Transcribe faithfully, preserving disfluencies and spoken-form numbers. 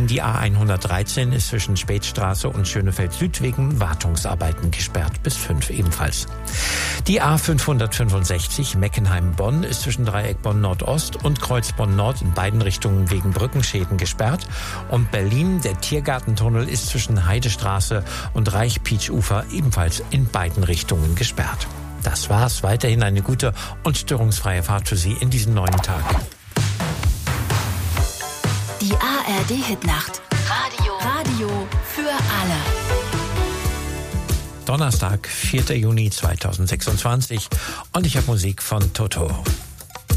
Berlin die A hundertdreizehn ist zwischen Spätstraße und Schönefeld Süd wegen Wartungsarbeiten gesperrt, bis fünf ebenfalls. Die A fünfhundertfünfundsechzig Meckenheim-Bonn ist zwischen Dreieck Bonn Nordost und Kreuz Bonn Nord in beiden Richtungen wegen Brückenschäden gesperrt. Und Berlin, der Tiergartentunnel, ist zwischen Heidestraße und Reich-Pietsch-Ufer ebenfalls in beiden Richtungen gesperrt. Das war's. Weiterhin eine gute und störungsfreie Fahrt für Sie in diesen neuen Tag. Die A R D-Hitnacht. Radio. Radio für alle. Donnerstag, vierter Juni zweitausendsechsundzwanzig. Und ich habe Musik von Toto.